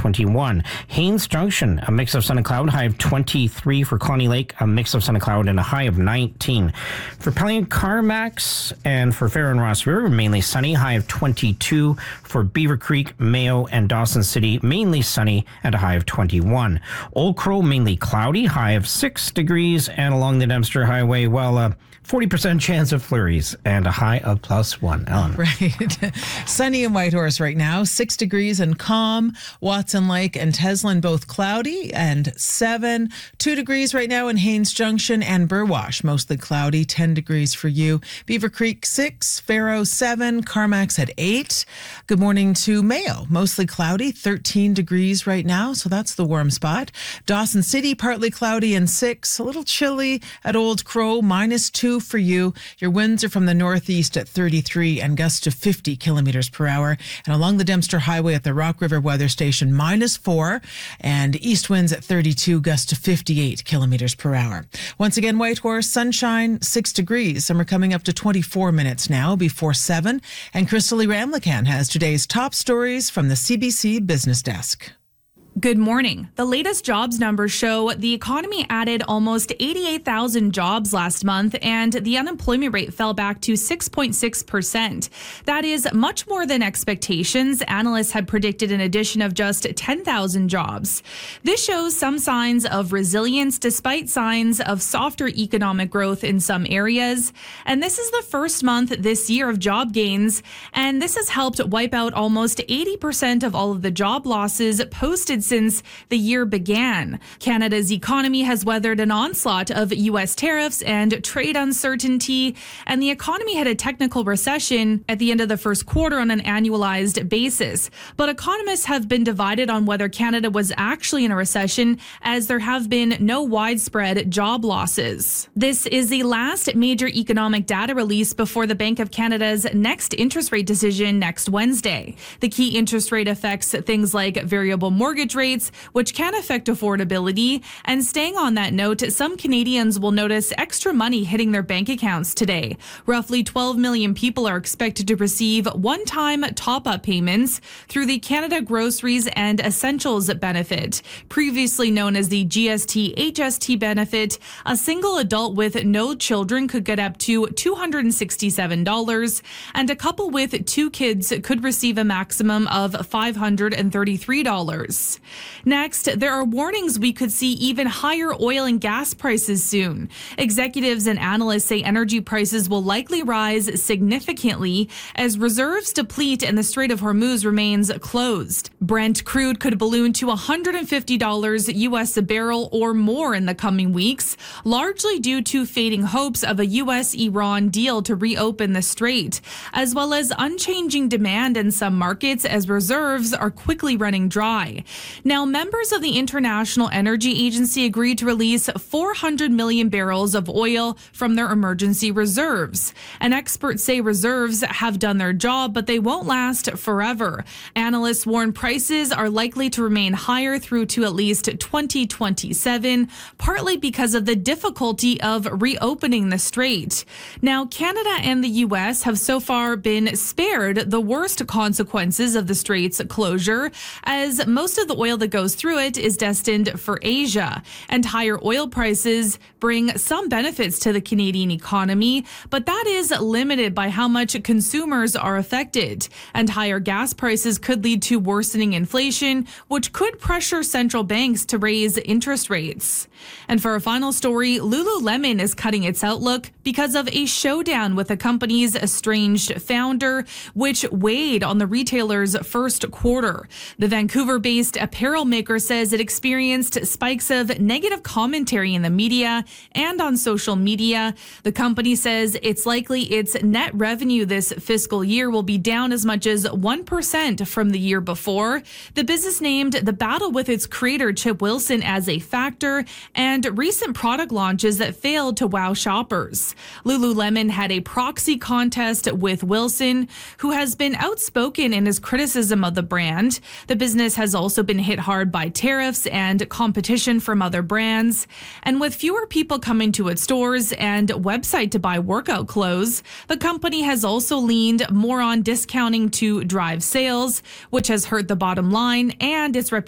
21. Haines Junction, a mix of sun and cloud, high of 23. For Colony Lake, a mix of sun and cloud and a high of 19. For Pellion Carmax and for Fair and Ross River, mainly sunny, high of 22. For Beaver Creek, Mayo, and Dawson City, mainly sunny and a high of 21. Old Crow, mainly cloudy, high of 6 degrees. And along the Dempster Highway, 40% chance of flurries and a high of +1. Ellen. Right. Sunny in Whitehorse right now, 6 degrees and calm. Watson Lake and Teslin both cloudy and 7. 2 degrees right now in Haines Junction and Burwash, mostly cloudy, 10 degrees for you. Beaver Creek 6, Faro 7, Carmax at 8. Good morning to Mayo, mostly cloudy, 13 degrees right now, so that's the warm spot. Dawson City, partly cloudy and 6, a little chilly at Old Crow, -2 for you. Your winds are from the northeast at 33 and gusts to 50 kilometers per hour. And along the Dempster Highway at the Rock River Weather Station, -4 and east winds at 32, gusts to 58 kilometers per hour. Once again, Whitehorse, sunshine, 6 degrees. And we're coming up to 24 minutes now before 7. And Crystal Lee Ramlakan has today's top stories from the CBC Business Desk. Good morning. The latest jobs numbers show the economy added almost 88,000 jobs last month, and the unemployment rate fell back to 6.6%. That is much more than expectations. Analysts had predicted an addition of just 10,000 jobs. This shows some signs of resilience despite signs of softer economic growth in some areas. And this is the first month this year of job gains, and this has helped wipe out almost 80% of all of the job losses posted since the year began. Canada's economy has weathered an onslaught of U.S. tariffs and trade uncertainty, and the economy had a technical recession at the end of the first quarter on an annualized basis. But economists have been divided on whether Canada was actually in a recession, as there have been no widespread job losses. This is the last major economic data release before the Bank of Canada's next interest rate decision next Wednesday. The key interest rate affects things like variable mortgage rates, which can affect affordability. And staying on that note, some Canadians will notice extra money hitting their bank accounts today. Roughly 12 million people are expected to receive one-time top-up payments through the Canada Groceries and Essentials benefit. Previously known as the GST-HST benefit, a single adult with no children could get up to $267, and a couple with 2 kids could receive a maximum of $533. Next, there are warnings we could see even higher oil and gas prices soon. Executives and analysts say energy prices will likely rise significantly as reserves deplete and the Strait of Hormuz remains closed. Brent crude could balloon to $150 US a barrel or more in the coming weeks, largely due to fading hopes of a US-Iran deal to reopen the strait, as well as unchanging demand in some markets as reserves are quickly running dry. Now, members of the International Energy Agency agreed to release 400 million barrels of oil from their emergency reserves. And experts say reserves have done their job, but they won't last forever. Analysts warn prices are likely to remain higher through to at least 2027, partly because of the difficulty of reopening the strait. Now, Canada and the U.S. have so far been spared the worst consequences of the strait's closure, as most of the oil that goes through it is destined for Asia. And higher oil prices bring some benefits to the Canadian economy, but that is limited by how much consumers are affected. And higher gas prices could lead to worsening inflation, which could pressure central banks to raise interest rates. And for our final story, Lululemon is cutting its outlook because of a showdown with the company's estranged founder, which weighed on the retailer's first quarter. The Vancouver-based apparel maker says it experienced spikes of negative commentary in the media and on social media. The company says it's likely its net revenue this fiscal year will be down as much as 1% from the year before. The business named the battle with its creator Chip Wilson as a factor, and recent product launches that failed to wow shoppers. Lululemon had a proxy contest with Wilson, who has been outspoken in his criticism of the brand. The business has also been hit hard by tariffs and competition from other brands. And with fewer people coming to its stores and website to buy workout clothes, the company has also leaned more on discounting to drive sales, which has hurt the bottom line and its reputation